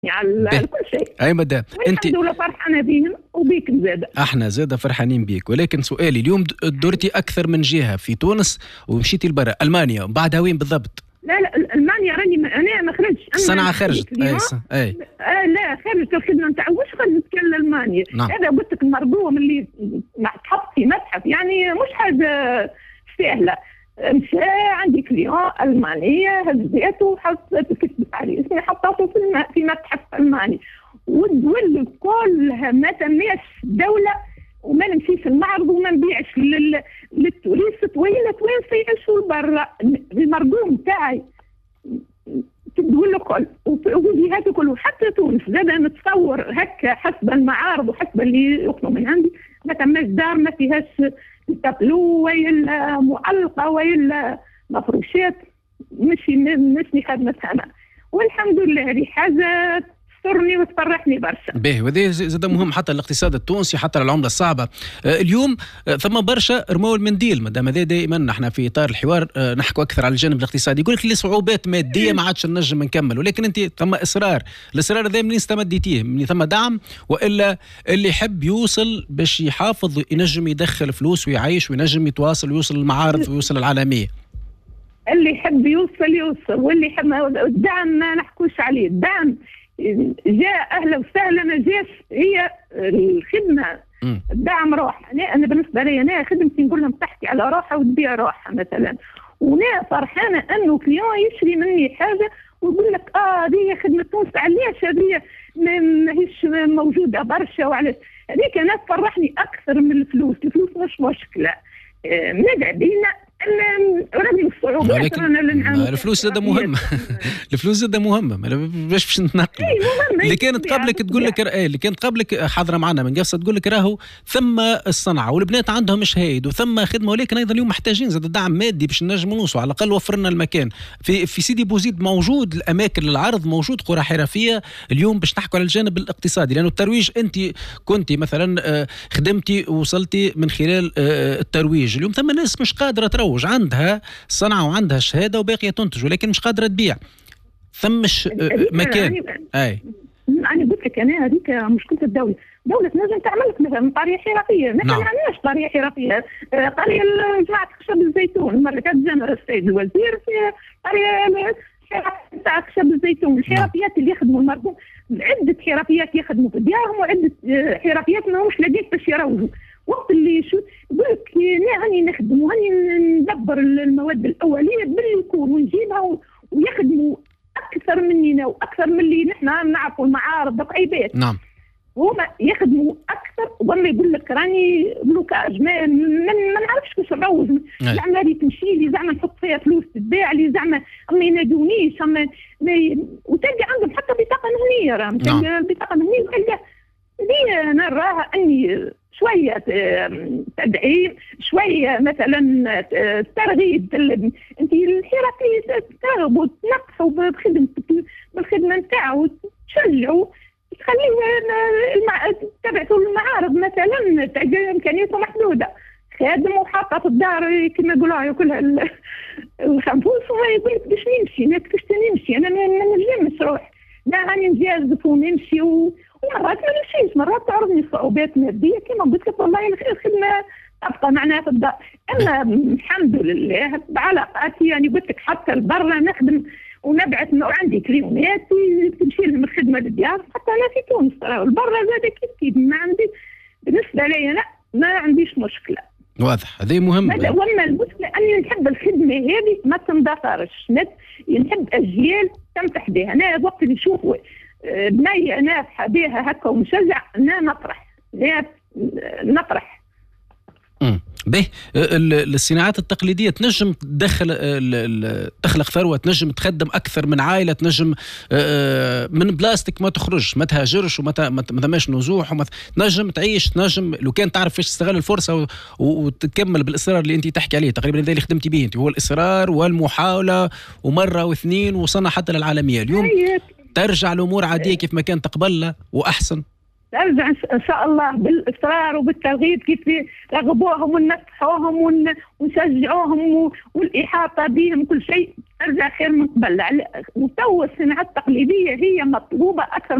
على كل شيء. اي مدام انت الحمد لله فرحانه بهم وبيك زاده. احنا زاده فرحانين بيك، ولكن سؤالي اليوم درتي اكثر من جهه في تونس ومشيتي لبرا المانيا، بعدها وين بالضبط؟ لا المانيا راني انا ما خرجتش. صنعاء خرجت اي لا خرجت الخدمه نتاع واش خرجت كان المانيا. نعم. هذا قلت لك المرضوم اللي تحط في متحف يعني مش حاجه سهله. مشى عندي كليون المانيه هزيته وحطيت كتبت عليه اسمي حطيته في متحف الماني، والدول كلها ما تماش دوله وما نمشيش المعرض وما نبيعش للتوريست وين يعيشوا برا. المرضوم تاعي تقول له كل وجهات كل حتى تونس زاد نتصور هكا حسب المعارض وحسب اللي يقنوا من عندي ما تماش دار ما فيهاش تابلو ولا معلقه ولا مفروشات مش خدمتها انا، والحمد لله هذه حاجه تسرني وتفرحني برشا. باهي وهذا زاد مهم حتى الاقتصاد التونسي حتى العمله الصعبه. اليوم ثم برشا رموا المنديل مادام هذا دائما نحن في اطار الحوار نحكوا اكثر على الجانب الاقتصادي، يقول لك اللي صعوبات ماديه ما عادش نجم نكمل، ولكن انت ثم الاصرار هذا منين استمديتيه؟ من ثم دعم والا اللي يحب يوصل باش يحافظ ينجم يدخل فلوس ويعيش وينجم يتواصل ويوصل المعارض ويوصل العالميه؟ اللي يحب يوصل واللي يحب الدعم ما نحكوش عليه. الدعم جاء اهلا وسهلا ما جاش هي الخدمه. الدعم روح. انا بالنسبه لي انا خدمتي نقول لهم تحكي على روحها وتبيع روحها مثلا، وانا فرحانه انه كليون يشري مني حاجه ويقول لك هذه خدمه تونس علاش هذه ماهيش موجوده برشا وعلاش هذيك. انا تفرحني اكثر من الفلوس مش مشكله نقعد بينا رغم الصعوبات الفلوس زاد مهمه. الفلوس زاد مهمه باش نتنقل. اللي كانت قبلك تقول لك اللي كانت قبلك حاضره معنا من قصه تقول لك راهو ثم الصنعه والبنات عندهم شهايد وثم خدمه، ولكن ايضا اليوم محتاجين زاد دعم مادي باش نجموا نوصلوا، على الاقل وفرنا المكان في سيدي بوزيد موجود الاماكن للعرض، موجود قرى حرفيه اليوم باش نحكوا على الجانب الاقتصادي، لانه الترويج انت كنت مثلا خدمتي وصلتي من خلال الترويج. اليوم ثم ناس مش قادره تروج، عندها صنعة وعندها شهادة وباقية تنتج ولكن مش قادرة تبيع، ثمش مكان. أنا قلت لك أنا هذيك مشكلة الدولة لازم تعمل مثلا قرية حرفية. نحن ما عندناش قرية حرفية. قرية جماعة خشب الزيتون مرة كانت جانا السيد الوزير في قرية تاع خشب الزيتون. الحرفيات اللي يخدموا المرضى عدة حرفيات يخدموا في ديارهم وعدة حرفيات ما همش لاقيين باش يروجوا. وقت اللي شو يقول لك هاني نخدم وهاني ندبر المواد الاوليه بالكور ونجيبها ويخدموا اكثر مننا واكثر من اللي نحن نعرفوا المعارض قعيبات. نعم. هما يخدموا اكثر ولا يقول لك راني بلوكاج ما نعرفش كيفاش نروج. زعما اللي تمشي لي زعما نحط فيها فلوس تتباع لي زعما ما ينادونيش وتلقى عندهم حتى بطاقه مهنيه. راه بطاقه مهنيه تلقى لي انا راها اني شويه تدعيم شويه مثلا ترغيب. انت الحرفي ترغبوا تنقصوا بالخدمه نتاعو تشجعوا تخليه تبعثوا المعارض مثلا تلقى امكانياته محدوده. خادم وحاطه في الدار كما يقولوا ياكلها الخنفوس وما يقول لك باش نمشي انا كيفاش نمشي انا ما نجمش روح لا راني نجازف ونمشي ومرات ما نمشيش مرات تعرضني صعوبات ماديه كما قلت لك والله الخدمه تبقى معنا في الدار. اما الحمد لله بعلاقاتي يعني قلت لك حتى لبرا نخدم ونبعث عندي كليونات تمشي لهم الخدمه للديار حتى انا في تونس ترى البرا زاد كيف ما عندي بالنسبه لي انا ما عنديش مشكله. واضح هذه مهمه. وما المشكله اني نحب الخدمه هذه ما تندثرش نحب اجيال تمتح بها. انا وقت اللي نشوف بنيه نافحه بها هكا ومشجع انا نطرح. به الصناعات التقليديه تنجم تخلق ثروه، تنجم تخدم اكثر من عائله، تنجم من بلاستيك ما تخرج ما تهاجرش وما ثماش نزوح تنجم تعيش، تنجم لو كان تعرف كيفاش تستغل الفرصه وتكمل بالاصرار اللي انت تحكي عليه. تقريبا هذا اللي خدمتي به انت هو الاصرار والمحاوله ومره واثنين وصلنا حتى للعالميه. اليوم ترجع الامور عاديه كيف ما كانت قبل واحسن. ترجع ان شاء الله بالاصرار وبالترغيب كيف رغبوهم وننصحوهم ونشجعوهم والاحاطه بهم كل شيء ترجع خير من قبل. وتو الصناعات التقليديه هي مطلوبه اكثر